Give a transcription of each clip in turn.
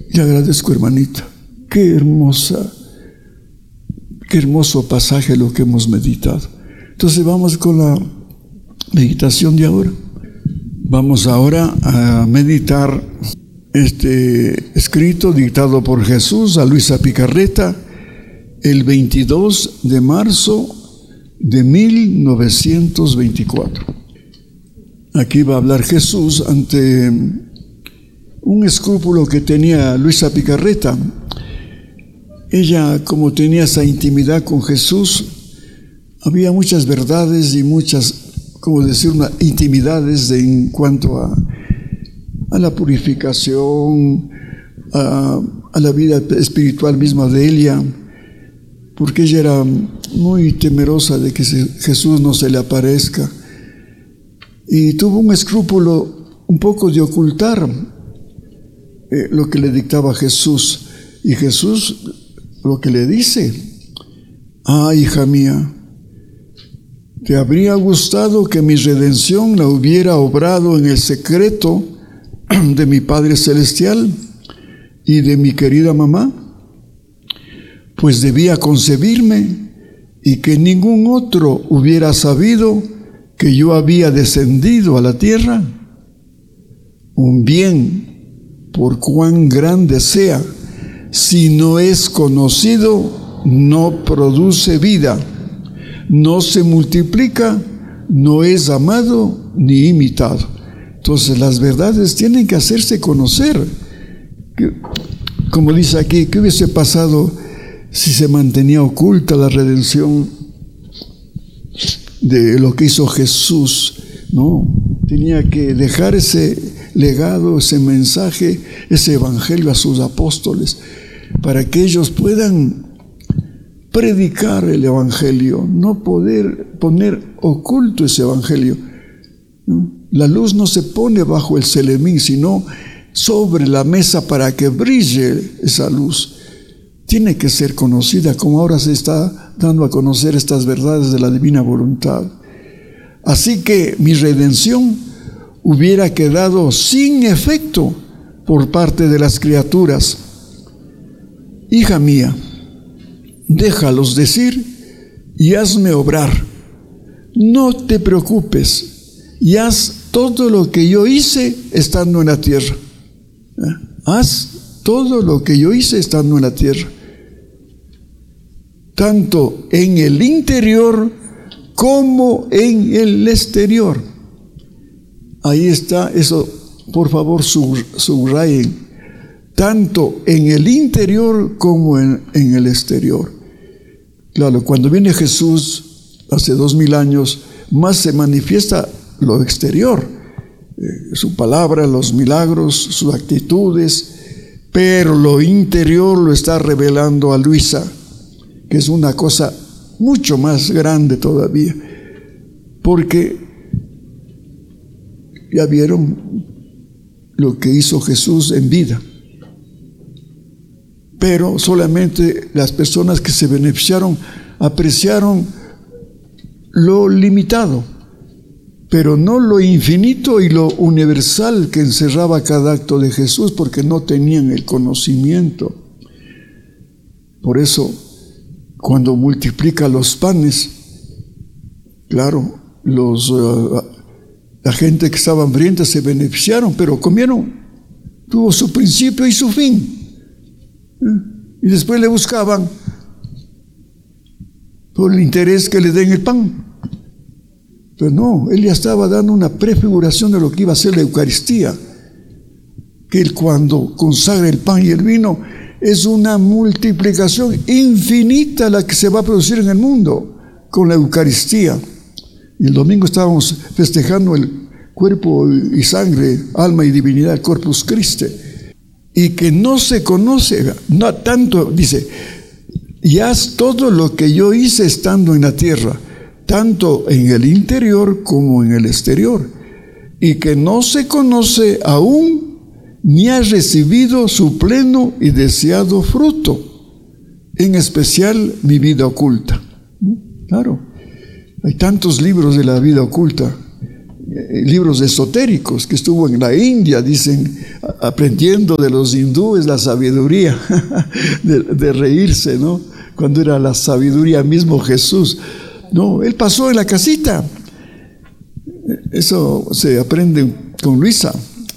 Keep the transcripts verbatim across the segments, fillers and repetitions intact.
Le agradezco, hermanita. Qué hermosa, qué hermoso pasaje lo que hemos meditado. Entonces vamos con la meditación de ahora. Vamos ahora a meditar este escrito dictado por Jesús a Luisa Picarreta el veintidós de marzo de mil novecientos veinticuatro. Aquí va a hablar Jesús ante un escrúpulo que tenía Luisa Picarreta. Ella, como tenía esa intimidad con Jesús, había muchas verdades y muchas, como decir, una intimidades de, en cuanto a, a la purificación, a, a la vida espiritual misma de ella, porque ella era muy temerosa de que Jesús no se le aparezca, y tuvo un escrúpulo un poco de ocultar eh, lo que le dictaba Jesús. Y Jesús lo que le dice: ah, hija mía, ¿te habría gustado que mi redención la hubiera obrado en el secreto de mi Padre Celestial y de mi querida mamá? Pues debía concebirme y que ningún otro hubiera sabido que yo había descendido a la tierra. Un bien, por cuán grande sea, si no es conocido, no produce vida, no se multiplica, no es amado ni imitado. Entonces las verdades tienen que hacerse conocer. Como dice aquí, ¿qué hubiese pasado si se mantenía oculta la redención de lo que hizo Jesús? No, tenía que dejar ese legado, ese mensaje, ese evangelio a sus apóstoles, para que ellos puedan predicar el evangelio, no poder poner oculto ese evangelio, ¿no? La luz no se pone bajo el celemín, sino sobre la mesa para que brille esa luz. Tiene que ser conocida, como ahora se está dando a conocer estas verdades de la divina voluntad. Así que mi redención hubiera quedado sin efecto por parte de las criaturas. Hija mía, déjalos decir y hazme obrar. No te preocupes y haz todo lo que yo hice estando en la tierra. ¿Eh? Haz todo lo que yo hice estando en la tierra, tanto en el interior como en el exterior. Ahí está, eso por favor subrayen, tanto en el interior como en, en el exterior. Claro, cuando viene Jesús hace dos mil años, más se manifiesta lo exterior, eh, su palabra, los milagros, sus actitudes, pero lo interior lo está revelando a Luisa, que es una cosa mucho más grande todavía, porque ya vieron lo que hizo Jesús en vida, pero solamente las personas que se beneficiaron apreciaron lo limitado, pero no lo infinito y lo universal que encerraba cada acto de Jesús, porque no tenían el conocimiento. Por eso, cuando multiplica los panes, claro, los, uh, la gente que estaba hambrienta se beneficiaron, pero comieron, tuvo su principio y su fin. ¿Eh? Y después le buscaban por el interés que le den el pan. Pero no, él ya estaba dando una prefiguración de lo que iba a ser la Eucaristía, que él, cuando consagra el pan y el vino, es una multiplicación infinita la que se va a producir en el mundo con la Eucaristía. Y el domingo estábamos festejando el cuerpo y sangre, alma y divinidad, Corpus Christi, y que no se conoce, no tanto, dice, y haz todo lo que yo hice estando en la tierra, tanto en el interior como en el exterior, y que no se conoce aún ni ha recibido su pleno y deseado fruto, en especial mi vida oculta. Claro, hay tantos libros de la vida oculta. eh, libros esotéricos, que estuvo en la India, dicen, aprendiendo de los hindúes la sabiduría, de, de reírse, ¿no? Cuando era la sabiduría mismo Jesús. No, él pasó en la casita. Eso se aprende con Luisa,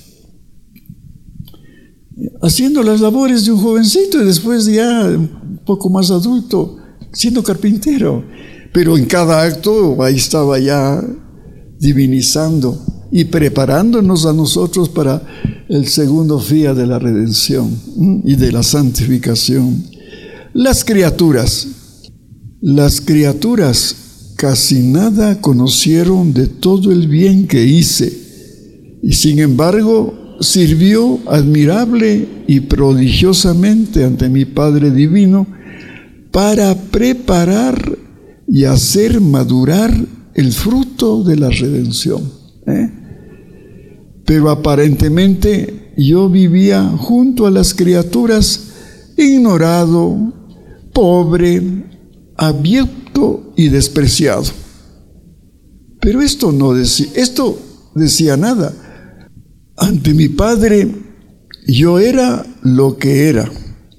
haciendo las labores de un jovencito y después ya un poco más adulto, siendo carpintero. Pero en cada acto ahí estaba ya divinizando y preparándonos a nosotros para el segundo día de la redención y de la santificación. Las criaturas, las criaturas casi nada conocieron de todo el bien que hice, y sin embargo sirvió admirable y prodigiosamente ante mi Padre Divino para preparar y hacer madurar el fruto de la redención. ¿eh? Pero aparentemente yo vivía junto a las criaturas, ignorado, pobre, abyecto y despreciado. Pero esto no decía, esto decía nada. Ante mi Padre yo era lo que era,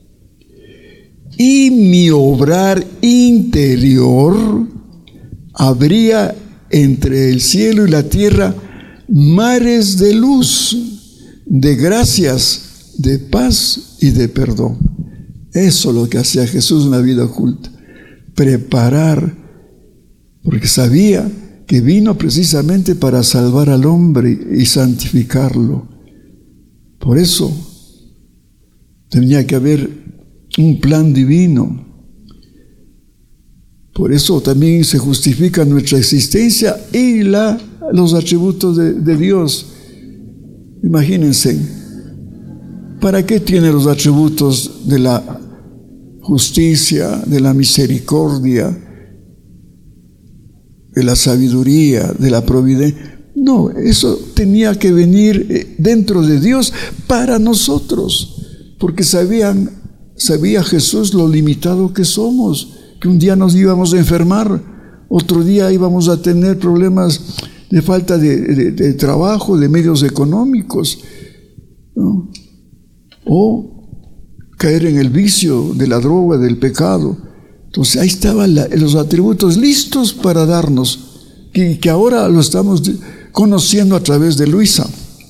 y mi obrar interior habría entre el cielo y la tierra mares de luz, de gracias, de paz y de perdón. Eso es lo que hacía Jesús en la vida oculta, preparar, porque sabía que vino precisamente para salvar al hombre y santificarlo. Por eso tenía que haber un plan divino. Por eso también se justifica nuestra existencia y la, los atributos de, de Dios. Imagínense, ¿para qué tiene los atributos de la justicia, de la misericordia, de la sabiduría, de la providencia? No, eso tenía que venir dentro de Dios para nosotros, porque sabían, sabía Jesús lo limitado que somos, que un día nos íbamos a enfermar, otro día íbamos a tener problemas de falta de, de, de trabajo, de medios económicos, ¿no? O caer en el vicio de la droga, del pecado. Entonces ahí estaban la, los atributos listos para darnos, que, que ahora lo estamos conociendo a través de Luisa.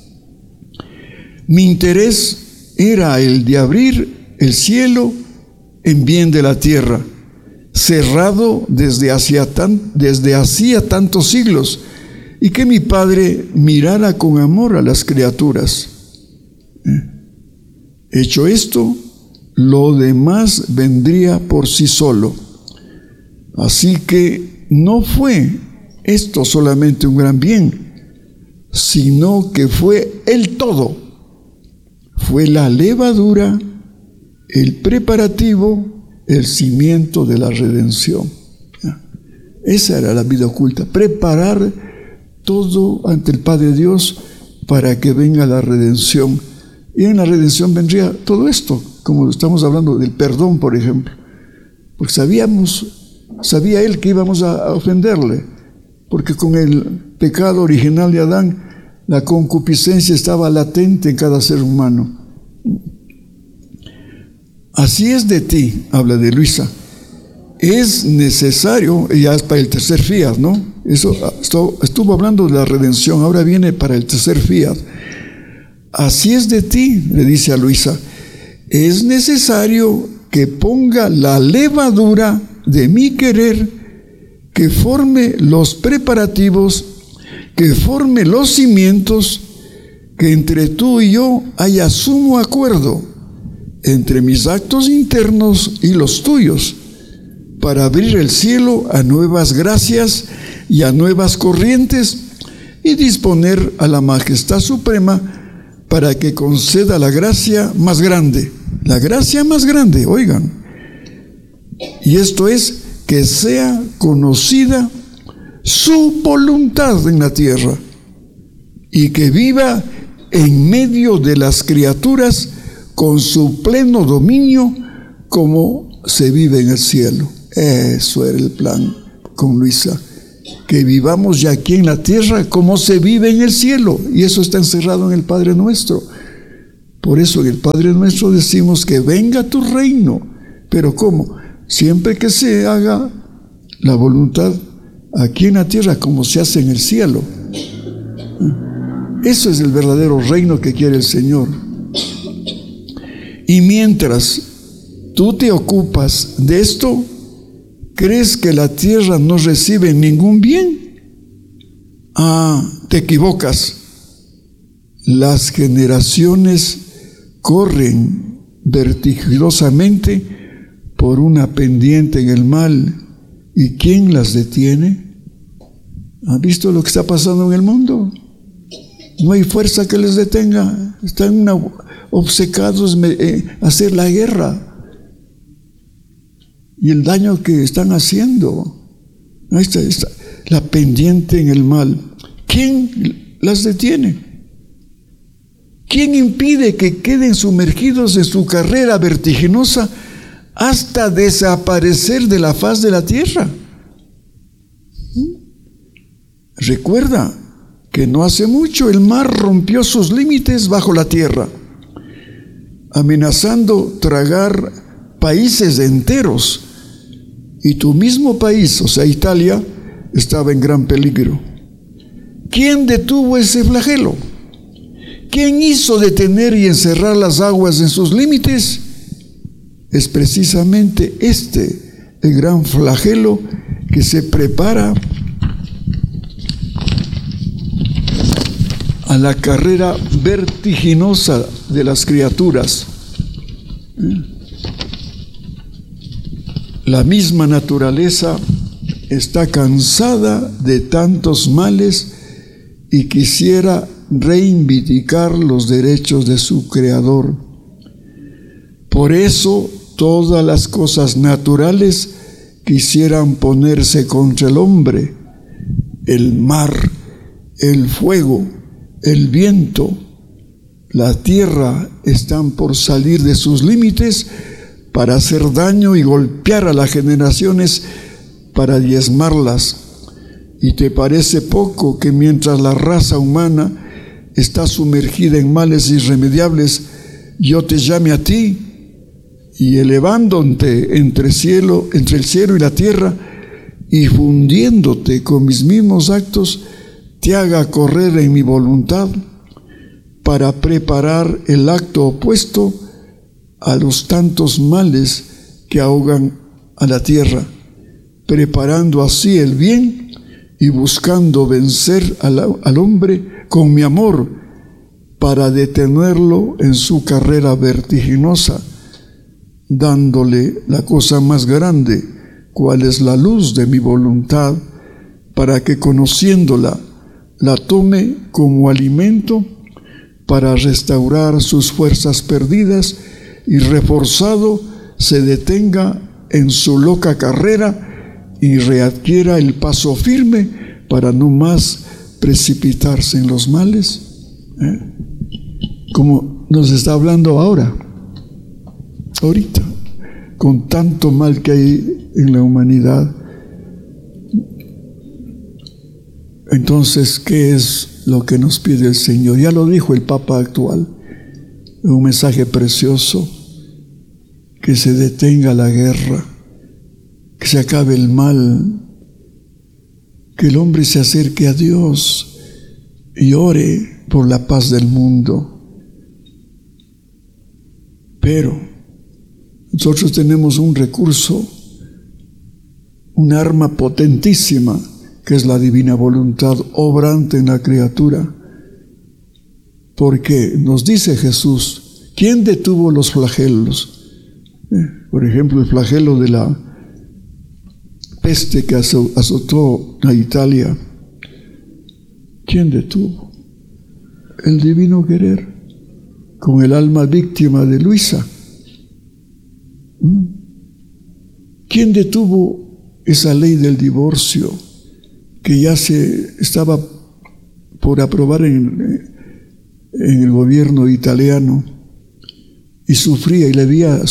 Mi interés era el de abrir el cielo en bien de la tierra, cerrado desde hacía, tan, desde hacía tantos siglos, y que mi Padre mirara con amor a las criaturas. ¿Eh? Hecho esto, lo demás vendría por sí solo. Así que no fue esto solamente un gran bien, sino que fue el todo. Fue la levadura, el preparativo, el cimiento de la redención. Esa era la vida oculta, preparar todo ante el Padre Dios para que venga la redención. Y en la redención vendría todo esto, como estamos hablando del perdón, por ejemplo. Porque sabíamos, sabía Él que íbamos a ofenderle, porque con el pecado original de Adán, la concupiscencia estaba latente en cada ser humano. Así es de ti, habla de Luisa. Es necesario, ya es para el tercer fiat, ¿no? Eso estuvo, estuvo hablando de la redención, ahora viene para el tercer fiat. Así es de ti, le dice a Luisa, es necesario que ponga la levadura de mi querer, que forme los preparativos, que forme los cimientos, que entre tú y yo haya sumo acuerdo entre mis actos internos y los tuyos, para abrir el cielo a nuevas gracias y a nuevas corrientes, y disponer a la Majestad Suprema para que conceda la gracia más grande, la gracia más grande, oigan, y esto es que sea conocida su voluntad en la tierra y que viva en medio de las criaturas con su pleno dominio como se vive en el cielo. Eso era el plan con Luisa. que vivamos ya aquí en la tierra como se vive en el cielo, y eso está encerrado en el Padre Nuestro. Por eso en el Padre Nuestro decimos que venga tu reino, pero ¿cómo? Siempre que se haga la voluntad aquí en la tierra como se hace en el cielo. Eso es el verdadero reino que quiere el Señor. Y mientras tú te ocupas de esto, ¿crees que la tierra no recibe ningún bien? Ah, te equivocas. Las generaciones corren vertiginosamente por una pendiente en el mal. ¿Y quién las detiene? ¿Han visto lo que está pasando en el mundo? No hay fuerza que les detenga. Están una, obcecados en eh, hacer la guerra. Y el daño que están haciendo. Ahí está, está la pendiente en el mal. ¿Quién las detiene? ¿Quién impide que queden sumergidos en su carrera vertiginosa hasta desaparecer de la faz de la tierra? Recuerda que no hace mucho el mar rompió sus límites bajo la tierra, amenazando tragar países enteros. Y tu mismo país, o sea, Italia, estaba en gran peligro. ¿Quién detuvo ese flagelo? ¿Quién hizo detener y encerrar las aguas en sus límites? Es precisamente este, el gran flagelo que se prepara a la carrera vertiginosa de las criaturas. La misma naturaleza está cansada de tantos males y quisiera reivindicar los derechos de su Creador. Por eso todas las cosas naturales quisieran ponerse contra el hombre. El mar, el fuego, el viento, la tierra están por salir de sus límites para hacer daño y golpear a las generaciones, para diezmarlas. ¿Y te parece poco que mientras la raza humana está sumergida en males irremediables, yo te llame a ti y elevándote entre cielo, entre el cielo y la tierra, y fundiéndote con mis mismos actos, te haga correr en mi voluntad para preparar el acto opuesto a los tantos males que ahogan a la tierra, preparando así el bien y buscando vencer al, al hombre con mi amor para detenerlo en su carrera vertiginosa, dándole la cosa más grande, cual es la luz de mi voluntad, para que conociéndola, la tome como alimento para restaurar sus fuerzas perdidas y reforzado se detenga en su loca carrera y readquiera el paso firme para no más precipitarse en los males. ¿Eh? Como nos está hablando ahora, ahorita, con tanto mal que hay en la humanidad. Entonces, ¿qué es lo que nos pide el Señor? Ya lo dijo el Papa actual, un mensaje precioso: que se detenga la guerra, que se acabe el mal, que el hombre se acerque a Dios y ore por la paz del mundo. Pero nosotros tenemos un recurso, un arma potentísima, que es la divina voluntad obrante en la criatura. Porque nos dice Jesús, ¿quién detuvo los flagelos? Eh, por ejemplo, el flagelo de la peste que azotó a Italia. ¿Quién detuvo? El divino querer, con el alma víctima de Luisa. ¿Mm? ¿Quién detuvo esa ley del divorcio que ya se estaba por aprobar en, en el gobierno italiano, y sufría y le debía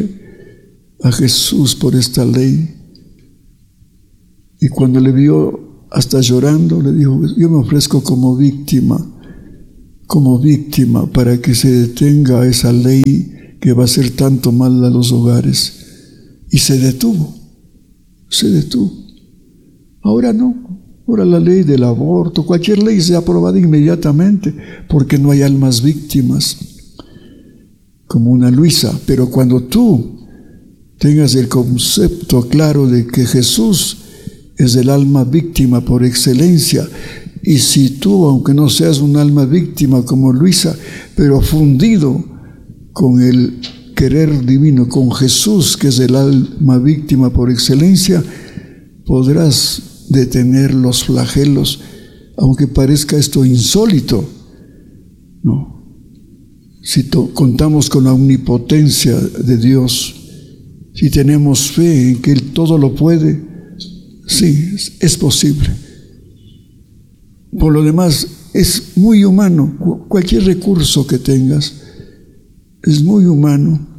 sufrir a Jesús por esta ley? Y cuando le vio hasta llorando, le dijo, yo me ofrezco como víctima, como víctima para que se detenga esa ley que va a hacer tanto mal a los hogares. Y se detuvo, se detuvo. Ahora no, ahora la ley del aborto, cualquier ley se ha aprobado inmediatamente porque no hay almas víctimas como una Luisa. Pero cuando tú tengas el concepto claro de que Jesús es el alma víctima por excelencia, y si tú, aunque no seas un alma víctima como Luisa, pero fundido con el querer divino, con Jesús, que es el alma víctima por excelencia, podrás detener los flagelos, aunque parezca esto insólito. No. Si to- contamos con la omnipotencia de Dios, si tenemos fe en que Él todo lo puede, sí, es posible. Por lo demás, es muy humano. Cualquier recurso que tengas es muy humano.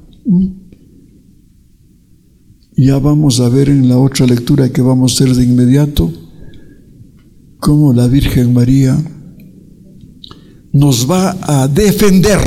Ya vamos a ver en la otra lectura que vamos a hacer de inmediato cómo la Virgen María nos va a defender.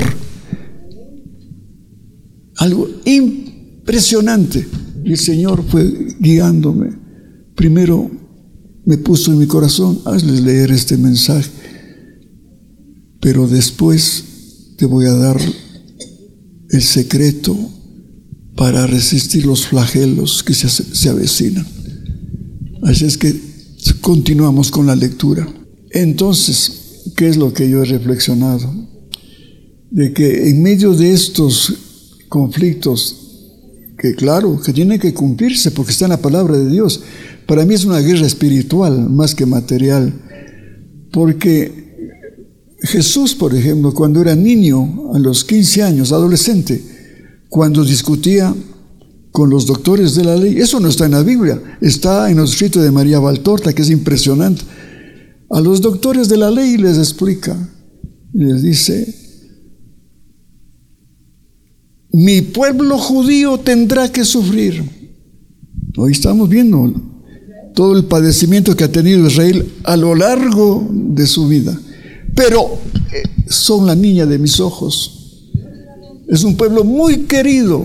Algo impresionante. Y el Señor fue guiándome. Primero me puso en mi corazón, hazles leer este mensaje, pero después te voy a dar el secreto para resistir los flagelos que se, se avecinan. Así es que continuamos con la lectura. Entonces, ¿qué es lo que yo he reflexionado? De que en medio de estos conflictos, que claro, que tienen que cumplirse porque está en la palabra de Dios, para mí es una guerra espiritual más que material, porque Jesús, por ejemplo, cuando era niño, a los quince años, adolescente, cuando discutía con los doctores de la ley, eso no está en la Biblia, está en los escritos de María Valtorta, que es impresionante. A los doctores de la ley les explica, y les dice, mi pueblo judío tendrá que sufrir. Hoy estamos viendo todo el padecimiento que ha tenido Israel a lo largo de su vida, pero eh, son la niña de mis ojos. Es un pueblo muy querido,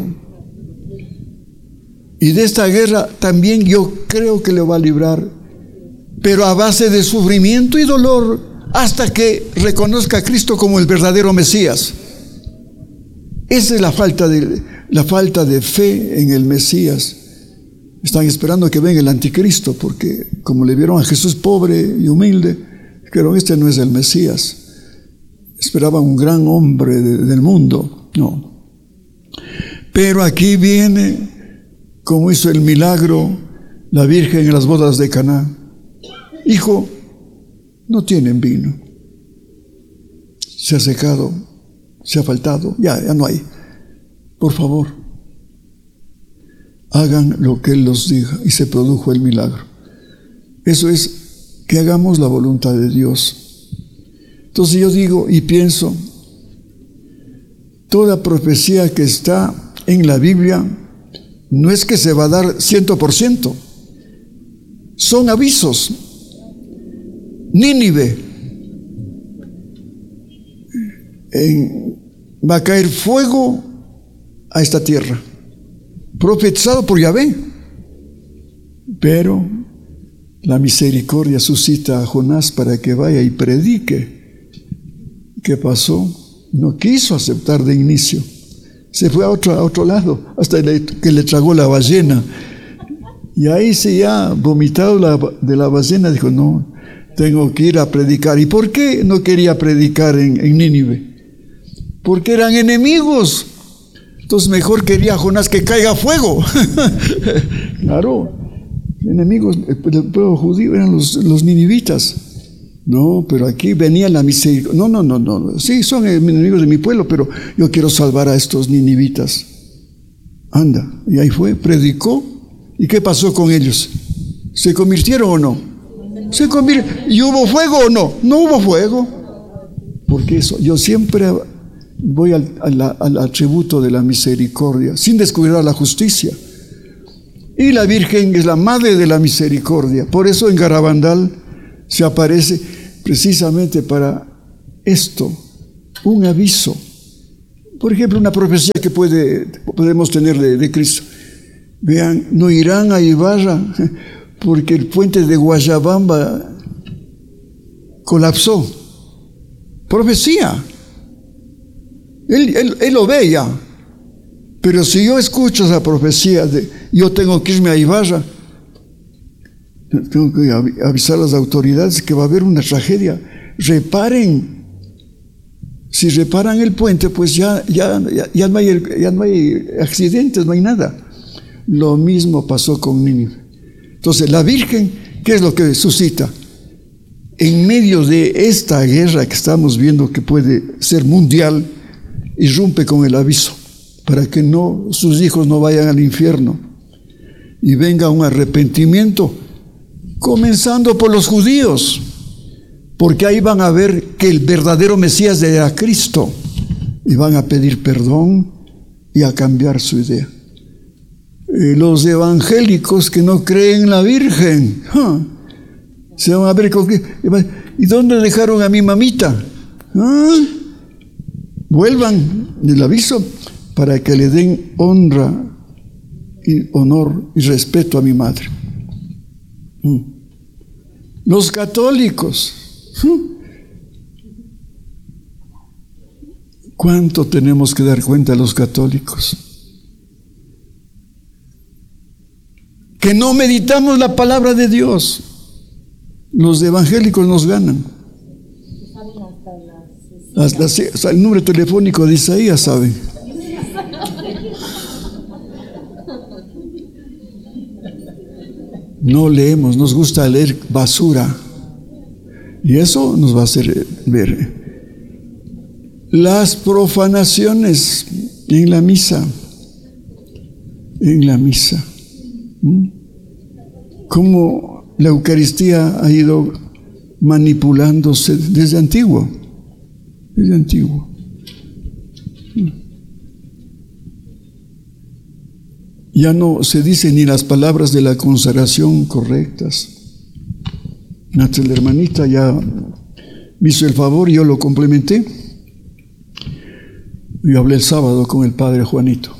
y de esta guerra también yo creo que le va a librar, pero a base de sufrimiento y dolor, hasta que reconozca a Cristo como el verdadero Mesías. Esa es la falta de, la falta de fe en el Mesías. Están esperando que venga el anticristo, porque como le vieron a Jesús pobre y humilde, dijeron, este no es el Mesías. Esperaban un gran hombre de, del mundo. No. Pero aquí viene, como hizo el milagro la Virgen en las bodas de Caná. Hijo, no tienen vino. Se ha secado, se ha faltado, ya, ya no hay. Por favor, hagan lo que Él los diga, y se produjo el milagro. Eso es que hagamos la voluntad de Dios. Entonces yo digo y pienso, toda profecía que está en la Biblia no es que se va a dar ciento por ciento, son avisos. Nínive, en, va a caer fuego a esta tierra, profetizado por Yahvé. Pero la misericordia suscita a Jonás para que vaya y predique. ¿Qué pasó? No quiso aceptar de inicio. Se fue a otro, a otro lado, hasta que le tragó la ballena. Y ahí se ya vomitado la, de la ballena, dijo, no, tengo que ir a predicar. ¿Y por qué no quería predicar en, en Nínive? Porque eran enemigos. Entonces mejor quería Jonás que caiga fuego. Claro, enemigos del pueblo judío eran los, los ninivitas. No, pero aquí venía la misericordia. No, no, no, no. Sí, son enemigos de mi pueblo, pero yo quiero salvar a estos ninivitas. Anda, y ahí fue, predicó. ¿Y qué pasó con ellos? ¿Se convirtieron o no? Se convirtieron. ¿Y hubo fuego o no? No hubo fuego. Porque eso, yo siempre voy al, al, al atributo de la misericordia, sin descuidar la justicia. Y la Virgen es la madre de la misericordia. Por eso en Garabandal se aparece precisamente para esto, un aviso. Por ejemplo, una profecía que puede, podemos tener de, de Cristo. Vean, no irán a Ibarra porque el puente de Guayabamba colapsó. Profecía. Él, él, él lo ve ya. Pero si yo escucho esa profecía de yo tengo que irme a Ibarra, tengo que avisar a las autoridades que va a haber una tragedia. Reparen. Si reparan el puente, pues ya, ya, ya, ya, no hay, ya no hay accidentes, no hay nada. Lo mismo pasó con Nínive. Entonces, la Virgen, ¿qué es lo que suscita? En medio de esta guerra que estamos viendo que puede ser mundial, irrumpe con el aviso para que no, sus hijos no vayan al infierno y venga un arrepentimiento, comenzando por los judíos, porque ahí van a ver que el verdadero Mesías era Cristo y van a pedir perdón y a cambiar su idea. Eh, los evangélicos que no creen en la Virgen, huh, se van a ver con qué. ¿Y dónde dejaron a mi mamita? ¿Ah? Vuelvan del aviso para que le den honra y honor y respeto a mi madre. Los católicos, ¿cuánto tenemos que dar cuenta a los católicos? Que no meditamos la palabra de Dios. Los evangélicos nos ganan. Hasta, hasta el número telefónico de Isaías saben. No leemos, nos gusta leer basura. Y eso nos va a hacer ver las profanaciones en la misa. En la misa. ¿Mm? Cómo la Eucaristía ha ido manipulándose desde antiguo. Desde antiguo. Ya no se dicen ni las palabras de la consagración correctas. Antes la hermanita ya me hizo el favor y yo lo complementé. Yo hablé el sábado con el padre Juanito.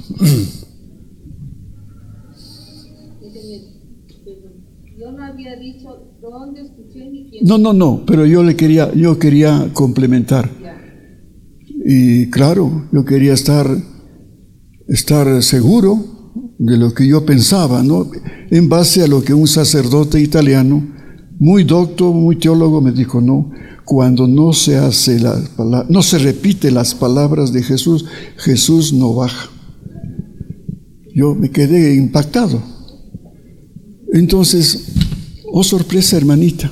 Yo no había dicho dónde escuché ni quién. No, no, no, pero yo le quería, yo quería complementar. Y claro, yo quería estar, estar seguro de lo que yo pensaba, ¿no? En base a lo que un sacerdote italiano, muy docto, muy teólogo, me dijo: no, cuando no se hace la palabra, no se repite las palabras de Jesús, Jesús no baja. Yo me quedé impactado. Entonces, oh sorpresa, hermanita.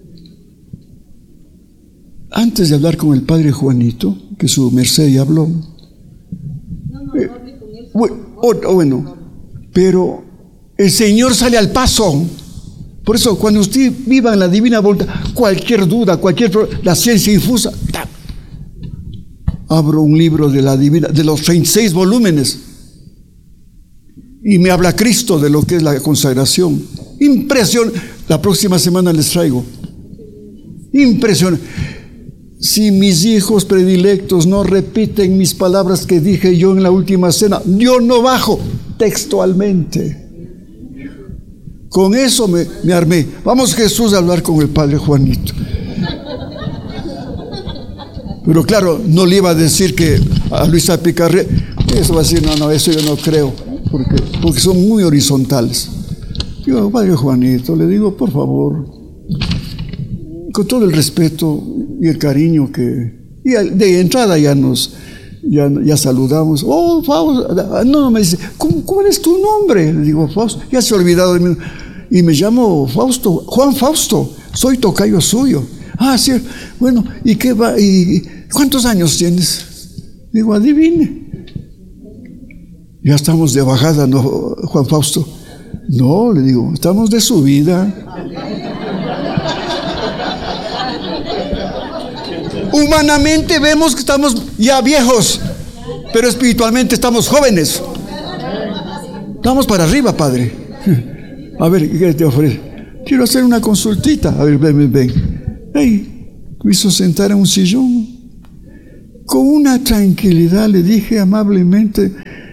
Antes de hablar con el padre Juanito, que su merced ya habló. No, no, eh, no hablé con él. Bueno, oh, bueno, pero el Señor sale al paso. Por eso, cuando usted viva en la divina voluntad, cualquier duda, cualquier problema, la ciencia infusa, ¡tap! Abro un libro de la divina, de los treinta y seis volúmenes, y me habla Cristo de lo que es la consagración. Impresionante. La próxima semana les traigo. Impresionante. Si mis hijos predilectos no repiten mis palabras que dije yo en la última cena, yo no bajo textualmente. Con eso me, me armé. Vamos, Jesús, a hablar con el padre Juanito. Pero claro, no le iba a decir que a Luisa Picarre, eso va a decir: no, no, eso yo no creo, porque, porque son muy horizontales. Digo: padre Juanito, le digo, por favor, con todo el respeto y el cariño que... Y de entrada ya nos... Ya, ya saludamos. Oh, Fausto. No, no, me dice: ¿Cómo, ¿cuál es tu nombre? Le digo: Fausto. Ya se ha olvidado de mí. Y me llamo Fausto, Juan Fausto. Soy tocayo suyo. Ah, sí. Bueno, ¿y qué va? ¿Y cuántos años tienes? Digo: adivine. Ya estamos de bajada, ¿no, Juan Fausto? No, le digo, estamos de subida. Humanamente vemos que estamos ya viejos, pero espiritualmente estamos jóvenes. Vamos para arriba, padre. A ver, ¿qué te ofrece? Quiero hacer una consultita. A ver, ven, ven, ven. Hey, me hizo sentar en un sillón. Con una tranquilidad le dije amablemente: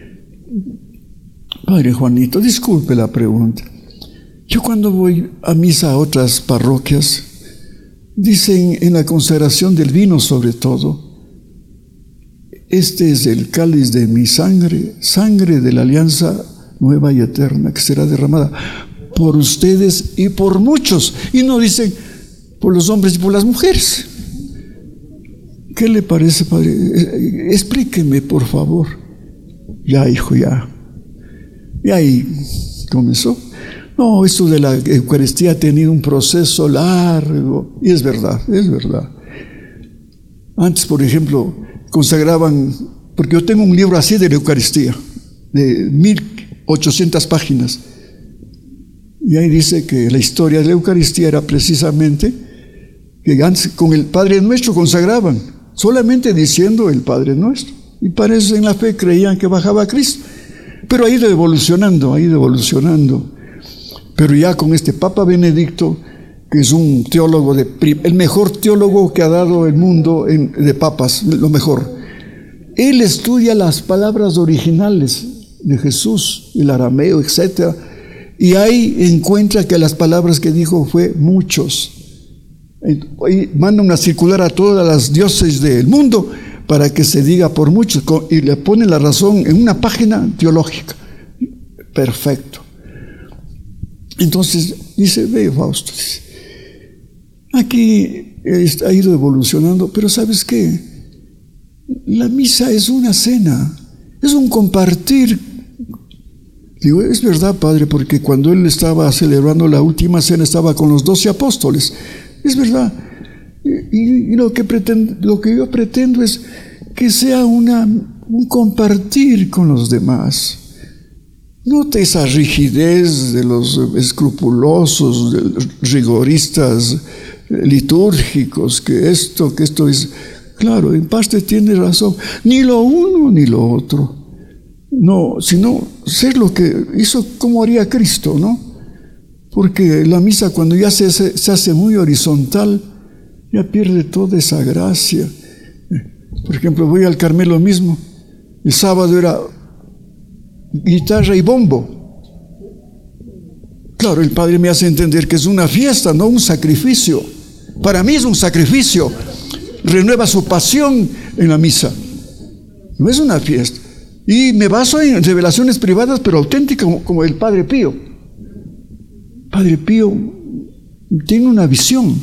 Padre Juanito, disculpe la pregunta. Yo cuando voy a misa a otras parroquias, dicen en la consagración del vino sobre todo: este es el cáliz de mi sangre, sangre de la alianza nueva y eterna, que será derramada por ustedes y por muchos. Y no dicen por los hombres y por las mujeres. ¿Qué le parece, padre? Explíqueme, por favor. Ya, hijo, ya. Y ahí comenzó. No, esto de la Eucaristía ha tenido un proceso largo. Y es verdad, es verdad. Antes, por ejemplo, consagraban, porque yo tengo un libro así de la Eucaristía, de mil ochocientas páginas. Y ahí dice que la historia de la Eucaristía era precisamente que antes con el Padre Nuestro consagraban, solamente diciendo el Padre Nuestro. Y para eso en la fe creían que bajaba Cristo. Pero ha ido evolucionando, ha ido evolucionando. Pero ya con este Papa Benedicto, que es un teólogo, de, el mejor teólogo que ha dado el mundo en, de papas, lo mejor. Él estudia las palabras originales de Jesús, el arameo, etcétera, y ahí encuentra que las palabras que dijo fue muchos. Y manda una circular a todas las diócesis del mundo para que se diga por muchos, y le pone la razón en una página teológica. Perfecto. Entonces dice: ve, Fausto, dice, aquí ha ido evolucionando, pero ¿sabes qué? La misa es una cena, es un compartir. Digo, es verdad, padre, porque cuando él estaba celebrando la última cena estaba con los doce apóstoles. Es verdad. Y, y lo, que pretendo, lo que yo pretendo es que sea una, un compartir con los demás. Note esa rigidez de los escrupulosos, de los rigoristas litúrgicos, que esto, que esto es... Claro, en parte tiene razón. Ni lo uno ni lo otro. No, sino ser lo que hizo, como haría Cristo, ¿no? Porque la misa, cuando ya se, se, se hace muy horizontal, ya pierde toda esa gracia. Por ejemplo, voy al Carmelo mismo. El sábado era guitarra y bombo. Claro, el Padre me hace entender que es una fiesta, no un sacrificio. Para mí es un sacrificio. Renueva su pasión en la misa. No es una fiesta. Y me baso en revelaciones privadas, pero auténticas, como, como el Padre Pío. Padre Pío tiene una visión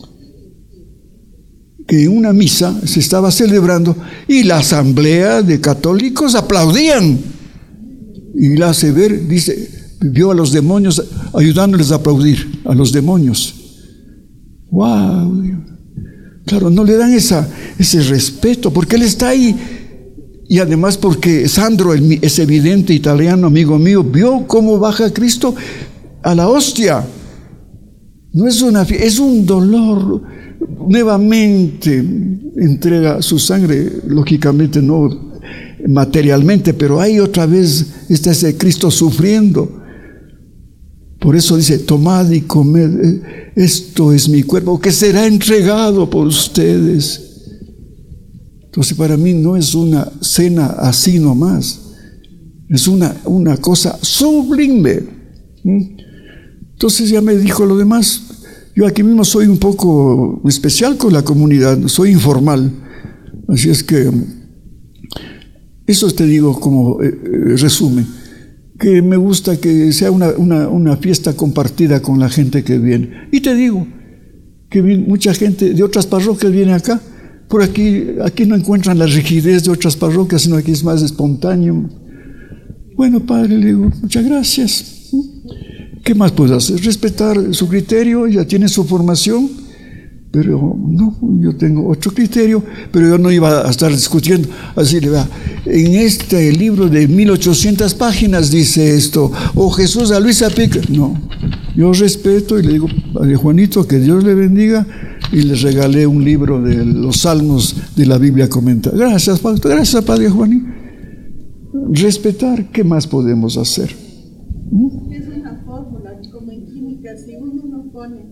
que en una misa se estaba celebrando y la asamblea de católicos aplaudían. Y la hace ver, dice, vio a los demonios ayudándoles a aplaudir, a los demonios. ¡Wow! Claro, no le dan esa, ese respeto, porque él está ahí. Y además porque Sandro, ese vidente italiano, amigo mío, vio cómo baja Cristo a la hostia. No es una fiesta, es un dolor. Nuevamente entrega su sangre, lógicamente no materialmente, pero ahí otra vez está ese Cristo sufriendo. Por eso dice: tomad y comed, esto es mi cuerpo, que será entregado por ustedes. Entonces, para mí no es una cena así nomás, es una, una cosa sublime. Entonces ya me dijo lo demás. Yo aquí mismo soy un poco especial con la comunidad, soy informal. Así es que eso te digo como eh, resumen, que me gusta que sea una, una, una fiesta compartida con la gente que viene. Y te digo que mucha gente de otras parroquias viene acá. Por aquí, aquí no encuentran la rigidez de otras parroquias, sino aquí es más espontáneo. Bueno, padre, le digo, muchas gracias. ¿Qué más puedo hacer? Respetar su criterio, ya tiene su formación, pero no, yo tengo otro criterio, pero yo no iba a estar discutiendo. Así le va. En este libro de mil ochocientas páginas dice esto, o Jesús a Luisa Pica. No, yo respeto y le digo, padre Juanito, que Dios le bendiga. Y les regalé un libro de los salmos de la Biblia comentada. Gracias, Padre. Gracias, Padre Juaní. Respetar, ¿qué más podemos hacer? ¿Mm? Es una fórmula, como en química, si uno no pone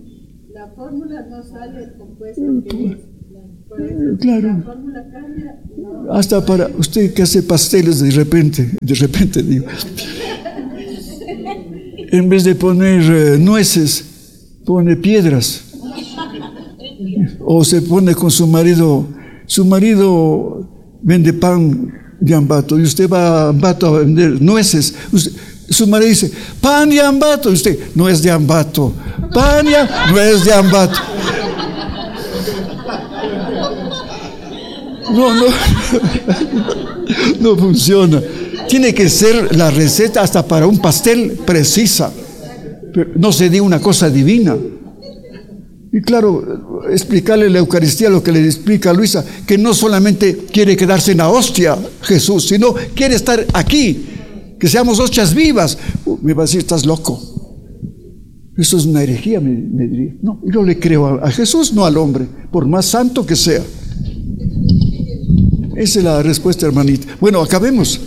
La fórmula no sale compuesta que es. Por eso, claro. La fórmula cambia. No. Hasta para usted que hace pasteles de repente, de repente digo, en vez de poner eh, nueces, pone piedras. O se pone con su marido, su marido vende pan de Ambato y usted va a Ambato a vender nueces. Usted, su marido dice, pan de Ambato. Y usted, no es de Ambato. Pan de Ambato, no es de Ambato. No, no, no funciona. Tiene que ser la receta hasta para un pastel precisa. Pero no se diga una cosa divina. Y claro, explicarle la Eucaristía, lo que le explica a Luisa, que no solamente quiere quedarse en la hostia Jesús, sino quiere estar aquí, que seamos hostias vivas. Uh, me va a decir, estás loco. Eso es una herejía, me, me diría. No, yo le creo a, a Jesús, no al hombre, por más santo que sea. Esa es la respuesta, hermanita. Bueno, acabemos.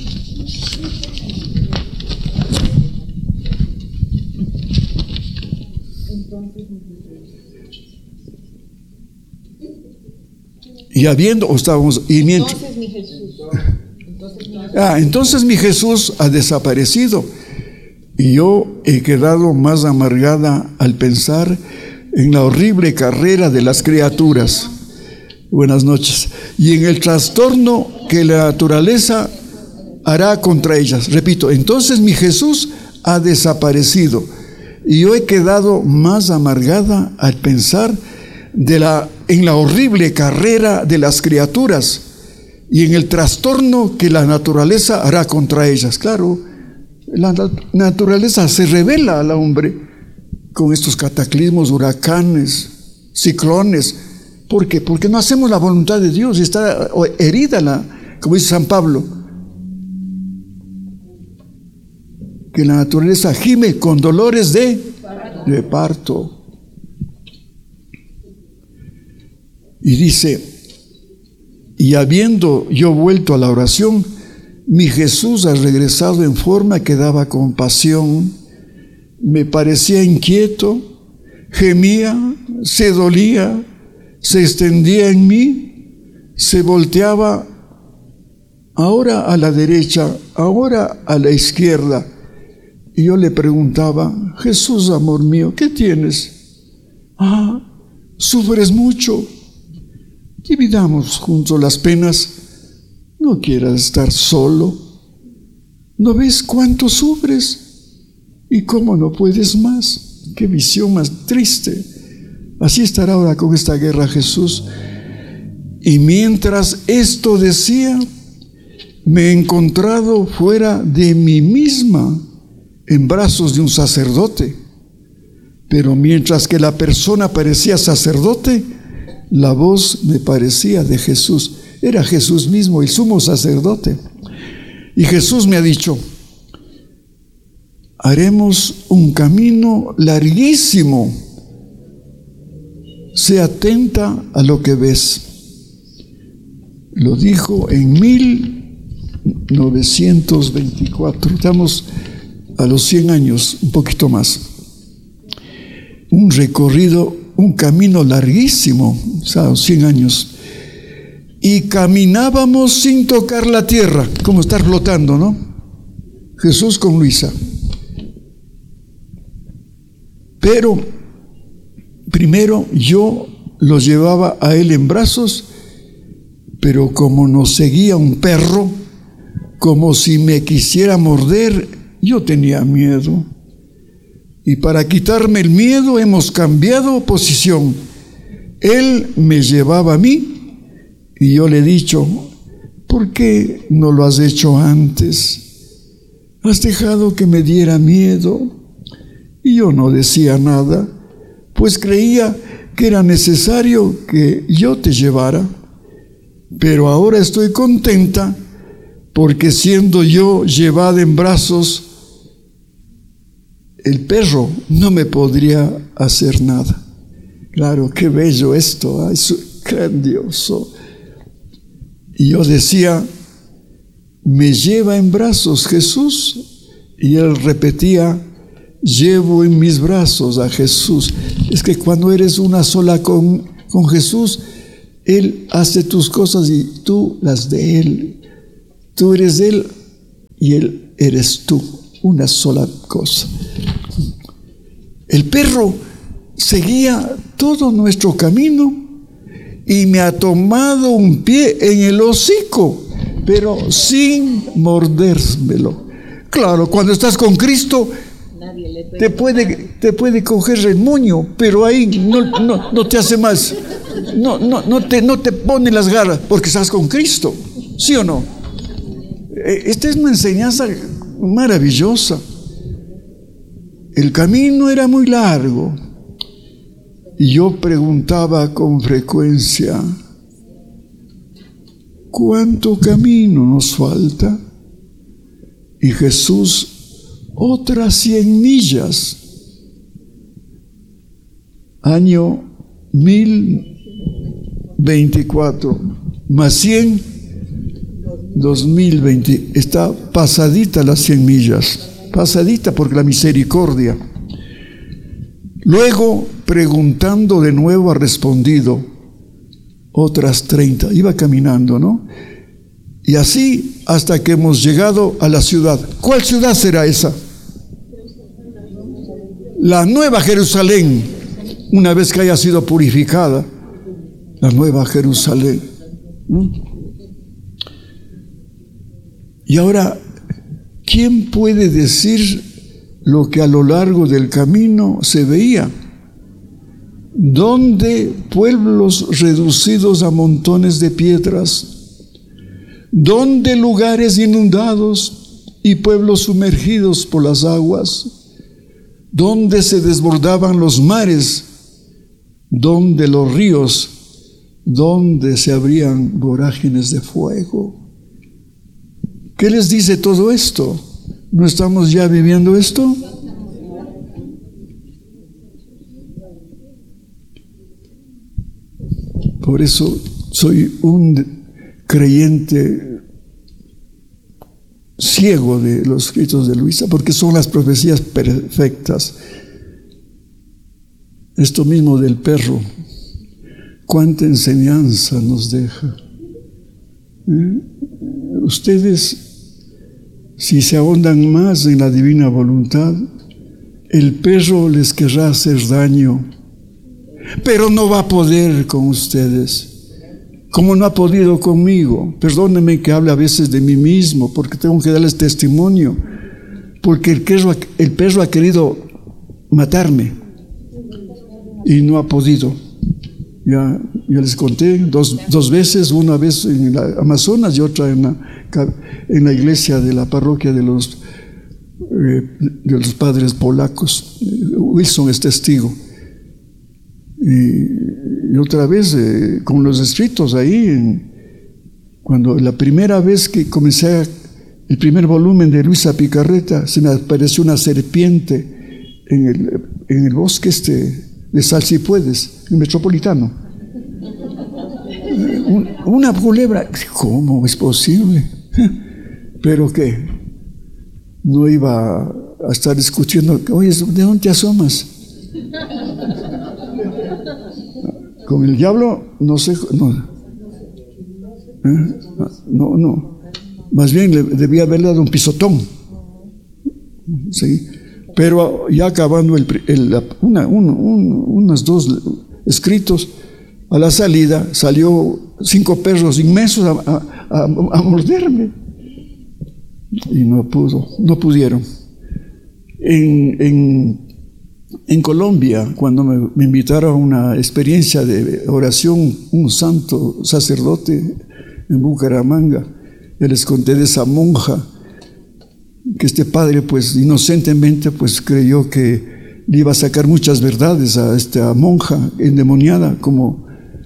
Y habiendo, o estábamos, y mientras, Entonces mi Jesús. Entonces mi Jesús. Ah, entonces mi Jesús ha desaparecido. Y yo he quedado más amargada al pensar en la horrible carrera de las criaturas. Buenas noches. Y en el trastorno que la naturaleza hará contra ellas. Repito, entonces mi Jesús ha desaparecido. Y yo he quedado más amargada al pensar de la, en la horrible carrera de las criaturas y en el trastorno que la naturaleza hará contra ellas. Claro, la naturaleza se revela al hombre con estos cataclismos, huracanes, ciclones. ¿Por qué? Porque no hacemos la voluntad de Dios y está herida, la, como dice San Pablo, que la naturaleza gime con dolores de, de parto. Y dice, y habiendo yo vuelto a la oración, mi Jesús ha regresado en forma que daba compasión, me parecía inquieto, gemía, se dolía, se extendía en mí, se volteaba ahora a la derecha, ahora a la izquierda. Y yo le preguntaba, Jesús, amor mío, ¿qué tienes? Ah, sufres mucho. Dividamos juntos las penas. No quieras estar solo. ¿No ves cuánto sufres? ¿Y cómo no puedes más? Qué visión más triste. Así estará ahora con esta guerra Jesús. Y mientras esto decía, me he encontrado fuera de mí misma, en brazos de un sacerdote. Pero mientras que la persona parecía sacerdote, la voz me parecía de Jesús. Era Jesús mismo, el sumo sacerdote. Y Jesús me ha dicho, haremos un camino larguísimo. Sé atenta a lo que ves. Lo dijo en mil novecientos veinticuatro. Estamos a los cien años, un poquito más. Un recorrido, un camino larguísimo, o sea, cien años. Y caminábamos sin tocar la tierra, como estar flotando, ¿no? Jesús con Luisa. Pero primero yo lo llevaba a él en brazos, pero como nos seguía un perro, como si me quisiera morder, yo tenía miedo. Y para quitarme el miedo hemos cambiado posición. Él me llevaba a mí y yo le he dicho, ¿por qué no lo has hecho antes? Has dejado que me diera miedo. Y yo no decía nada, pues creía que era necesario que yo te llevara. Pero ahora estoy contenta porque siendo yo llevada en brazos, el perro no me podría hacer nada. Claro, qué bello esto, es grandioso. Y yo decía, me lleva en brazos Jesús, y él repetía, llevo en mis brazos a Jesús. Es que cuando eres una sola con, con Jesús, Él hace tus cosas y tú las de Él. Tú eres Él y Él eres tú, una sola cosa. El perro seguía todo nuestro camino y me ha tomado un pie en el hocico, pero sin mordérmelo. Claro, cuando estás con Cristo, te puede, te puede coger el moño, pero ahí no, no, no te hace más. No, no, no, te, no te pone las garras porque estás con Cristo. ¿Sí o no? Esta es una enseñanza maravillosa. El camino era muy largo y yo preguntaba con frecuencia: ¿cuánto camino nos falta? Y Jesús: otras cien millas. Año mil veinticuatro más cien, dos mil veinte. Está pasadita las cien millas. Pasadita por la misericordia. Luego, preguntando de nuevo, ha respondido: otras treinta. Iba caminando, ¿no? Y así hasta que hemos llegado a la ciudad. ¿Cuál ciudad será esa? La Nueva Jerusalén, una vez que haya sido purificada. La Nueva Jerusalén. ¿No? Y ahora, ¿quién puede decir lo que a lo largo del camino se veía? Donde pueblos reducidos a montones de piedras, donde lugares inundados y pueblos sumergidos por las aguas, donde se desbordaban los mares, donde los ríos, donde se abrían vorágines de fuego. ¿Qué les dice todo esto? ¿No estamos ya viviendo esto? Por eso soy un creyente ciego de los escritos de Luisa, porque son las profecías perfectas. Esto mismo del perro, cuánta enseñanza nos deja. ¿Eh? Ustedes, si se ahondan más en la divina voluntad, el perro les querrá hacer daño, pero no va a poder con ustedes, como no ha podido conmigo. Perdónenme que hable a veces de mí mismo, porque tengo que darles testimonio, porque el perro, el perro ha querido matarme y no ha podido. Ya, ya les conté dos, dos veces, una vez en la Amazonas y otra en la, en la iglesia de la parroquia de los, eh, de los padres polacos. Wilson es testigo. Y, y otra vez eh, con los escritos ahí, en, cuando la primera vez que comencé a, el primer volumen de Luisa Picarreta, se me apareció una serpiente en el, en el bosque este de Salsipuedes, el Metropolitano. Un, una culebra. ¿Cómo es posible? ¿Pero qué? No iba a estar discutiendo. Oye, ¿de dónde te asomas? Con el diablo no sé. No, ¿Eh? no, no. Más bien le debía haberle dado un pisotón. Sí. Pero ya acabando el, el, una, un, un, unos dos escritos, a la salida salió cinco perros inmensos a, a, a, a morderme y no pudo, no pudieron. En, en, en Colombia, cuando me, me invitaron a una experiencia de oración, un santo sacerdote en Bucaramanga, yo les conté de esa monja, que este padre pues inocentemente pues creyó que le iba a sacar muchas verdades a esta monja endemoniada, como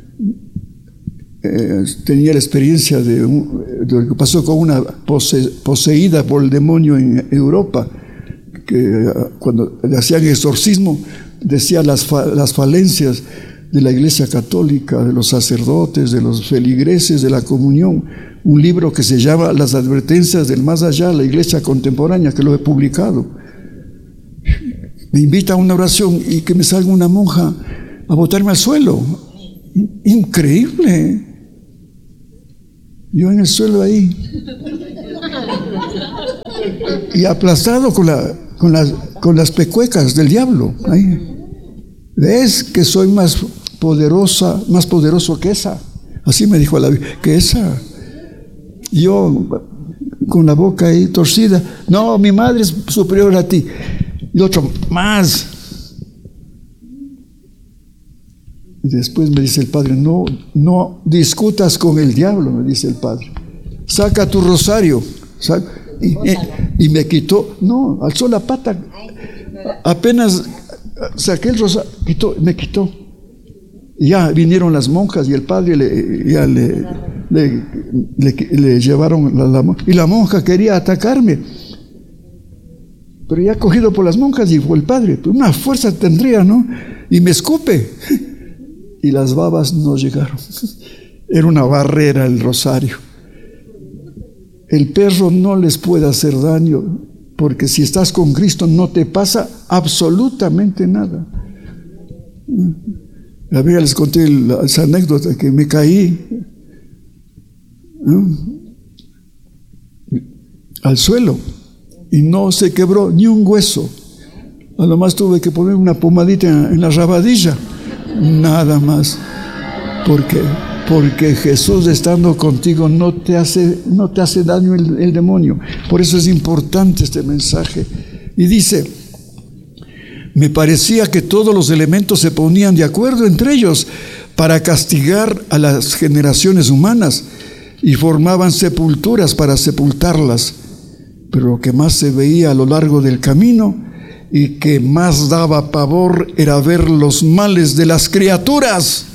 eh, tenía la experiencia de, un, de lo que pasó con una pose, poseída por el demonio en Europa, que cuando le hacían exorcismo decía las, fa, las falencias de la Iglesia Católica, de los sacerdotes, de los feligreses, de la comunión. Un libro que se llama Las advertencias del más allá, la Iglesia contemporánea, que lo he publicado. me invita a una oración y que me salga una monja a botarme al suelo. Increíble. Yo en el suelo ahí. Y aplastado con, la, con, las, con las pecuecas del diablo. Ahí. ¿Ves que soy más poderosa, más poderoso que esa? Así me dijo la Biblia, que esa. Yo con la boca ahí torcida. No, mi madre es superior a ti. Y otro, más. Y después me dice el padre, no, no discutas con el diablo, me dice el padre. Saca tu rosario. Saca, y, y, y me quitó, no, alzó la pata. Apenas saqué el rosario, quitó, me quitó. Y ya vinieron las monjas y el padre le, ya le, le, le, le llevaron la, la, y la monja quería atacarme. Pero ya cogido por las monjas, dijo el padre, una fuerza tendría, ¿no? Y me escupe. Y las babas no llegaron. Era una barrera el rosario. El perro no les puede hacer daño, porque si estás con Cristo no te pasa absolutamente nada. A ver, les conté la, esa anécdota que me caí, ¿no?, al suelo y no se quebró ni un hueso. A lo más tuve que poner una pomadita en, en la rabadilla, nada más. ¿Por qué? Porque Jesús estando contigo no te hace, no te hace daño el, el demonio. Por eso es importante este mensaje. Y dice, me parecía que todos los elementos se ponían de acuerdo entre ellos para castigar a las generaciones humanas y formaban sepulturas para sepultarlas. Pero lo que más se veía a lo largo del camino y que más daba pavor era ver los males de las criaturas.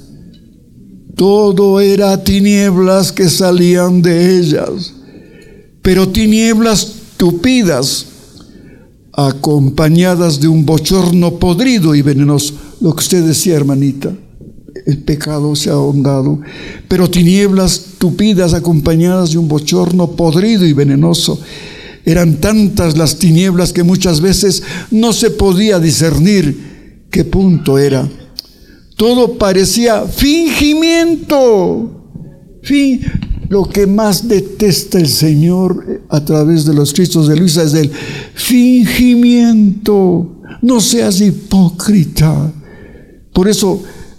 Todo era tinieblas que salían de ellas, pero tinieblas tupidas, acompañadas de un bochorno podrido y venenoso. Lo que usted decía, hermanita, el pecado se ha ahondado, pero tinieblas tupidas acompañadas de un bochorno podrido y venenoso. Eran tantas las tinieblas que muchas veces no se podía discernir qué punto era. Todo parecía fingimiento. Fin. Lo que más detesta el Señor a través de los Cristos de Luisa es el fingimiento. No seas hipócrita. Por eso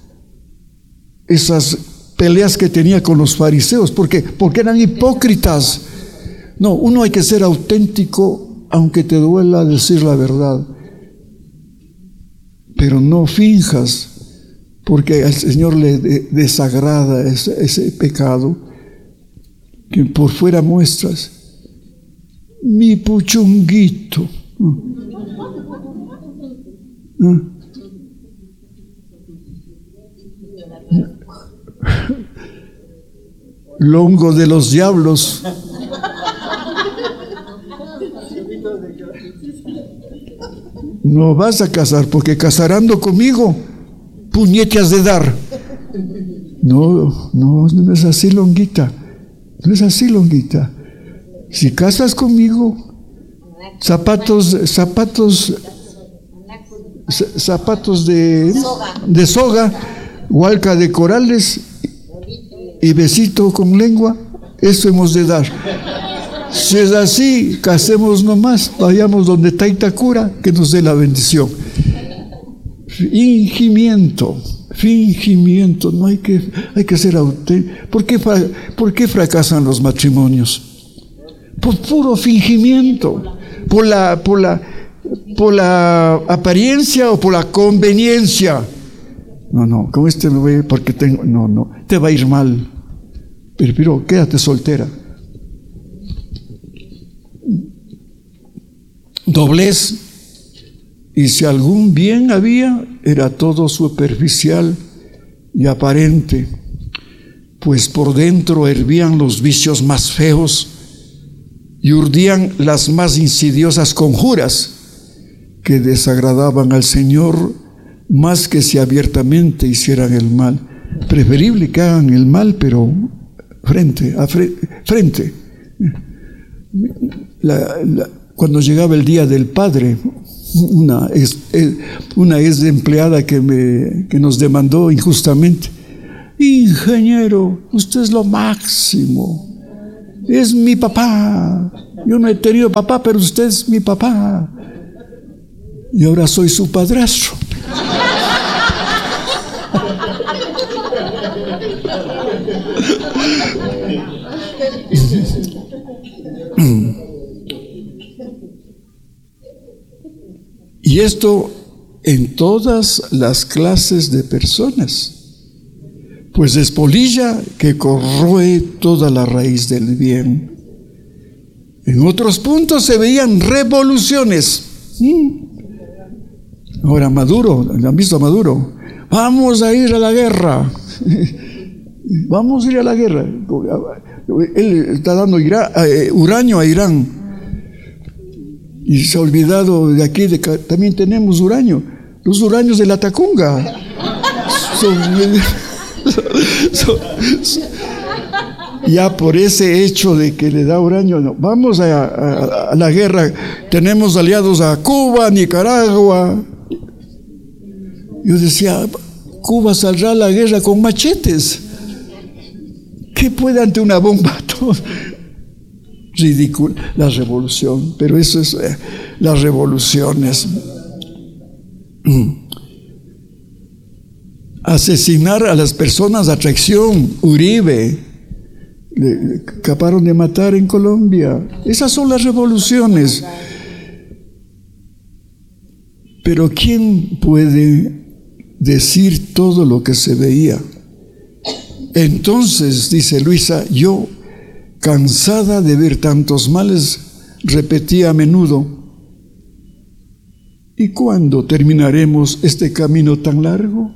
esas peleas que tenía con los fariseos, ¿por qué? Porque eran hipócritas. No, uno hay que ser auténtico aunque te duela decir la verdad, pero no finjas, porque al Señor le desagrada ese, ese pecado que por fuera muestras. Mi puchunguito. ¿Ah? Longo de los diablos. No vas a casar, porque casarando conmigo puñetas de dar. No, no, no es así, longuita. No es así, longuita. Si casas conmigo, zapatos, zapatos, zapatos de, de soga, hualca de corales y besito con lengua, eso hemos de dar. Si es así, casemos nomás, vayamos donde está Itacura, que nos dé la bendición. Fingimiento, fingimiento, no hay que, hay que ser auténtico. ¿Por qué, ¿Por qué fracasan los matrimonios? Por puro fingimiento, por la, por la, por la apariencia o por la conveniencia. No, no, con este me voy porque tengo, no, no, te va a ir mal. Pero, pero quédate soltera. Doblez, y si algún bien había, era todo superficial y aparente, pues por dentro hervían los vicios más feos y urdían las más insidiosas conjuras que desagradaban al Señor más que si abiertamente hicieran el mal. Preferible que hagan el mal, pero frente a fre- frente. La, la, cuando llegaba el día del Padre, una ex, una ex empleada que, me, que nos demandó injustamente. Ingeniero, usted es lo máximo. Es mi papá. Yo no he tenido papá, pero usted es mi papá. Y ahora soy su padrastro. Y esto en todas las clases de personas. Pues es polilla que corroe toda la raíz del bien. En otros puntos se veían revoluciones. Ahora Maduro, ¿han visto a Maduro? Vamos a ir a la guerra. Vamos a ir a la guerra. Él está dando Irán, eh, uranio a Irán. Y se ha olvidado de aquí, de que también tenemos uranio. Los uranios de la Tacunga. Son, son, son, ya por ese hecho de que le da uranio, no, vamos a, a, a la guerra. Tenemos aliados a Cuba, Nicaragua. Yo decía, Cuba saldrá a la guerra con machetes. ¿Qué puede ante una bomba? Ridículo, la revolución. Pero eso es eh, las revoluciones. Asesinar a las personas, atracción, Uribe, le acabaron de matar en Colombia. Esas son las revoluciones. Pero ¿quién puede decir todo lo que se veía? Entonces, dice Luisa, yo, cansada de ver tantos males, repetía a menudo: ¿y cuándo terminaremos este camino tan largo?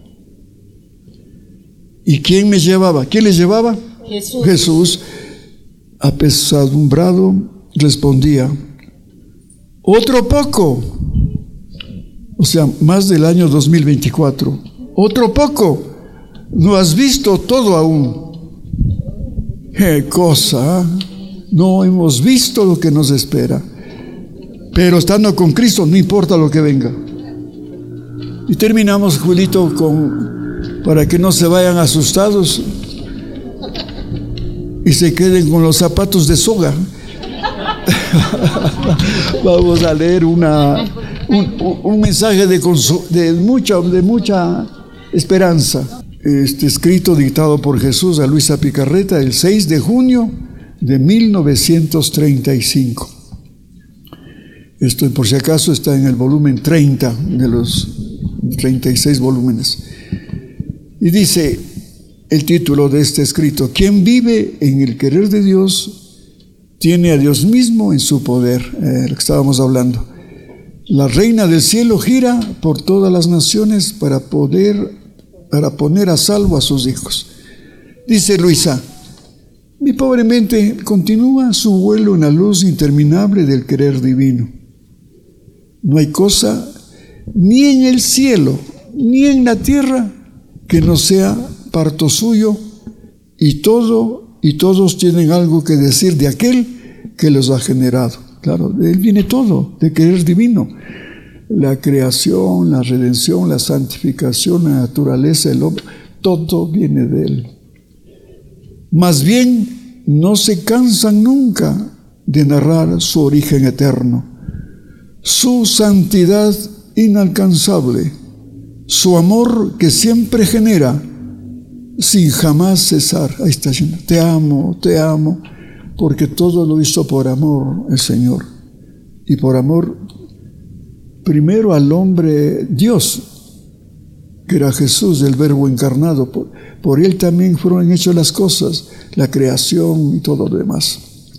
¿Y quién me llevaba? ¿Quién le llevaba? Jesús. Jesús, apesadumbrado, respondía: otro poco. O sea, más del año dos mil veinticuatro. Otro poco. No has visto todo aún. ¡Qué cosa! No hemos visto lo que nos espera. Pero estando con Cristo, no importa lo que venga. Y terminamos, Julito, con, para que no se vayan asustados y se queden con los zapatos de soga. Vamos a leer una, un, un mensaje de, de, mucha, de mucha esperanza. Este escrito dictado por Jesús a Luisa Picarreta el seis de junio de mil novecientos treinta y cinco. Esto, por si acaso, está en el volumen treinta de los treinta y seis volúmenes. Y dice el título de este escrito: quien vive en el querer de Dios tiene a Dios mismo en su poder. Eh, lo que estábamos hablando. La reina del cielo gira por todas las naciones para poder para poner a salvo a sus hijos. Dice Luisa: mi pobre mente continúa su vuelo en la luz interminable del querer divino. No hay cosa ni en el cielo ni en la tierra que no sea parto suyo, y todo y todos tienen algo que decir de aquel que los ha generado. Claro, de él viene todo, de querer divino. La creación, la redención, la santificación, la naturaleza, el hombre, todo viene de él. Más bien, no se cansan nunca de narrar su origen eterno, su santidad inalcanzable, su amor que siempre genera sin jamás cesar. Ahí está diciendo: te amo, te amo, porque todo lo hizo por amor el Señor. Y por amor primero al hombre Dios, que era Jesús, el Verbo encarnado. Por, por él también fueron hechas las cosas, la creación y todo lo demás.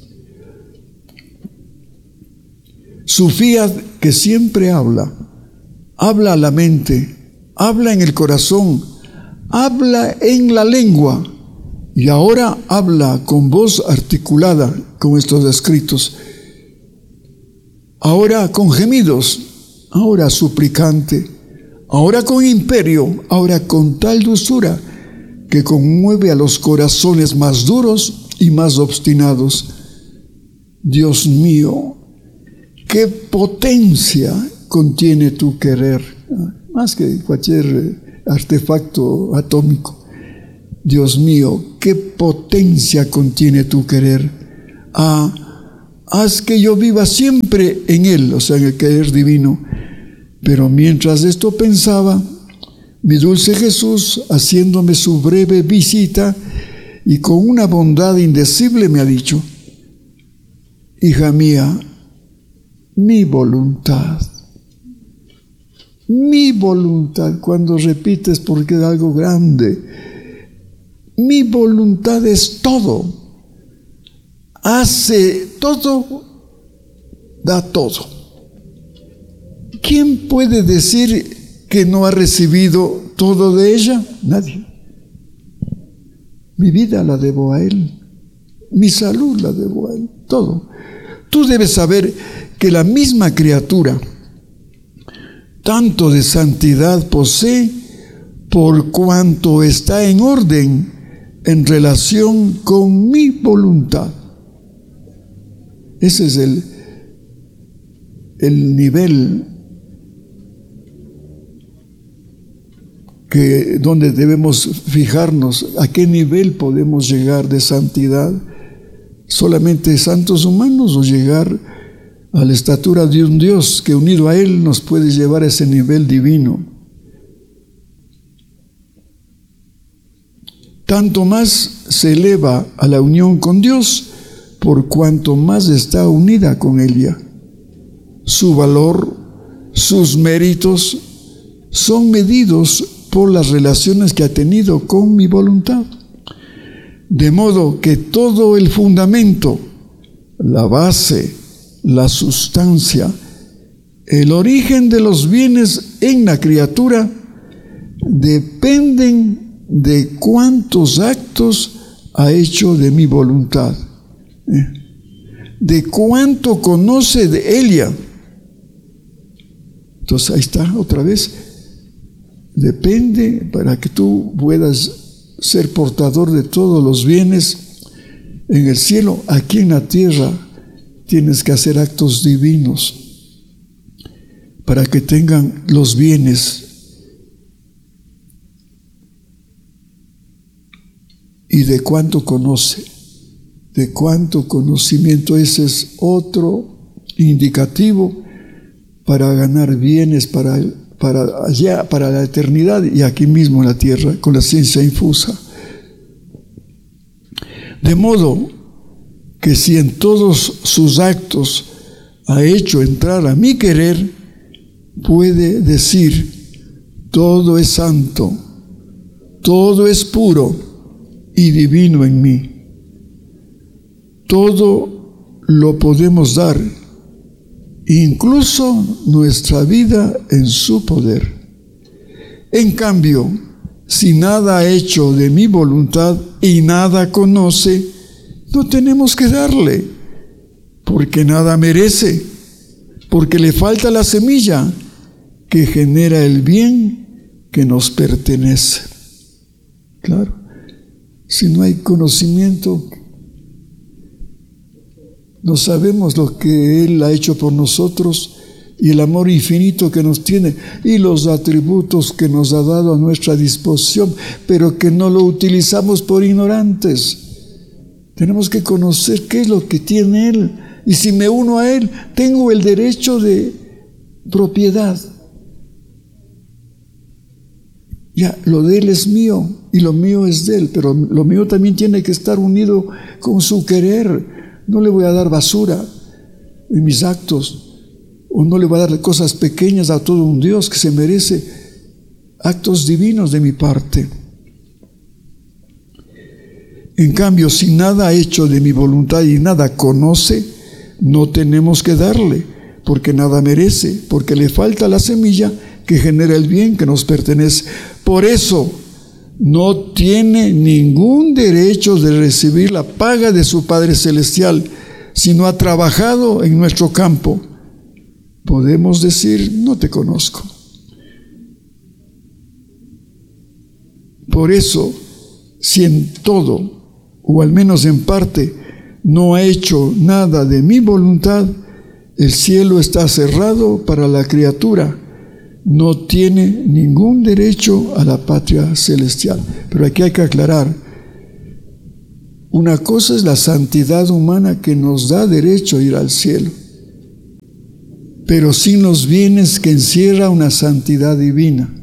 Su fiat que siempre habla, habla a la mente, habla en el corazón, habla en la lengua, y ahora habla con voz articulada, con estos escritos, ahora con gemidos, ahora suplicante, ahora con imperio, ahora con tal dulzura que conmueve a los corazones más duros y más obstinados. Dios mío, qué potencia contiene tu querer, más que cualquier artefacto atómico. Dios mío, qué potencia contiene tu querer. Ah, haz que yo viva siempre en Él, o sea, en el querer divino. Pero mientras esto pensaba, mi dulce Jesús, haciéndome su breve visita y con una bondad indecible, me ha dicho: hija mía, mi voluntad, mi voluntad, cuando repites porque es algo grande, mi voluntad es todo, hace todo, da todo. ¿Quién puede decir que no ha recibido todo de ella? Nadie. Mi vida la debo a Él, mi salud la debo a Él, todo. Tú debes saber que la misma criatura, tanto de santidad posee, por cuanto está en orden en relación con mi voluntad. Ese es el, el nivel que, donde debemos fijarnos, a qué nivel podemos llegar de santidad. ¿Solamente santos humanos o llegar a la estatura de un Dios que unido a Él nos puede llevar a ese nivel divino? Tanto más se eleva a la unión con Dios por cuanto más está unida con ella. Su valor, sus méritos son medidos por las relaciones que ha tenido con mi voluntad. De modo que todo el fundamento, la base, la sustancia, el origen de los bienes en la criatura dependen de cuántos actos ha hecho de mi voluntad, de cuánto conoce de ella. Entonces ahí está otra vez. Depende para que tú puedas ser portador de todos los bienes en el cielo. Aquí en la tierra tienes que hacer actos divinos para que tengan los bienes. Y de cuánto conoce, de cuánto conocimiento. Ese es otro indicativo para ganar bienes para el para allá, para la eternidad y aquí mismo en la tierra, con la ciencia infusa. De modo que si en todos sus actos ha hecho entrar a mi querer, puede decir: todo es santo, todo es puro y divino en mí. Todo lo podemos dar, incluso nuestra vida en su poder. En cambio, si nada ha hecho de mi voluntad y nada conoce, no tenemos que darle, porque nada merece, porque le falta la semilla que genera el bien que nos pertenece. Claro, si no hay conocimiento, no sabemos lo que Él ha hecho por nosotros y el amor infinito que nos tiene y los atributos que nos ha dado a nuestra disposición, pero que no lo utilizamos por ignorantes. Tenemos que conocer qué es lo que tiene Él, y si me uno a Él, tengo el derecho de propiedad. Ya, lo de Él es mío y lo mío es de Él, pero lo mío también tiene que estar unido con su querer. No le voy a dar basura en mis actos, o no le voy a dar cosas pequeñas a todo un Dios que se merece actos divinos de mi parte. En cambio, si nada ha hecho de mi voluntad y nada conoce, no tenemos que darle, porque nada merece, porque le falta la semilla que genera el bien que nos pertenece. Por eso, no tiene ningún derecho de recibir la paga de su Padre Celestial si no ha trabajado en nuestro campo. Podemos decir: no te conozco. Por eso, si en todo, o al menos en parte, no ha hecho nada de mi voluntad, El cielo está cerrado para la criatura. No tiene ningún derecho a la patria celestial. Pero aquí hay que aclarar. Una cosa es la santidad humana que nos da derecho a ir al cielo, pero sin los bienes que encierra una santidad divina.